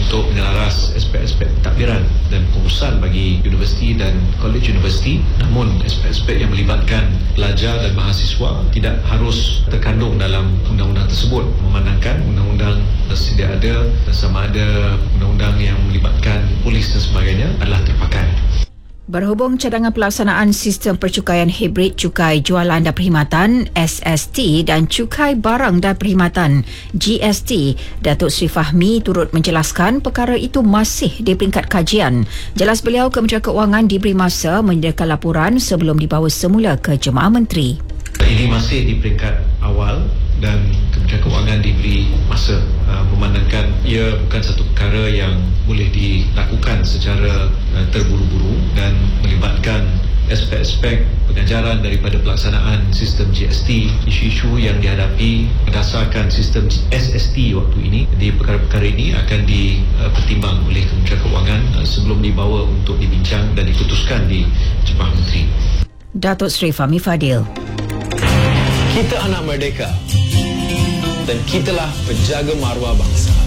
untuk menyelaras aspek-aspek pentadbiran dan pengurusan bagi universiti dan kolej universiti. Namun aspek-aspek yang melibatkan pelajar dan mahasiswa tidak harus terkandung dalam undang-undang tersebut, memandangkan undang-undang sedia ada sama ada undang-undang yang melibatkan polis dan sebagainya adalah terpakai. Berhubung cadangan pelaksanaan sistem percukaian hibrid cukai jualan dan perkhidmatan SST dan cukai barang dan perkhidmatan GST, Datuk Seri Fahmi turut menjelaskan perkara itu masih di peringkat kajian. Jelas beliau, Kementerian Keuangan diberi masa menyediakan laporan sebelum dibawa semula ke Jemaah Menteri. Ini masih di peringkat awal dan Kementerian Keuangan diberi masa, memandangkan ia bukan satu perkara yang boleh dilakukan secara terburu-buru dan melibatkan aspek-aspek pengajaran daripada pelaksanaan sistem GST, isu-isu yang dihadapi berdasarkan sistem SST waktu ini. Jadi perkara-perkara ini akan dipertimbang oleh Kementerian Keuangan sebelum dibawa untuk dibincang dan diputuskan di Jemaah Menteri. Datuk Seri Fahmi Fadil. Kita anak merdeka dan kitalah penjaga maruah bangsa.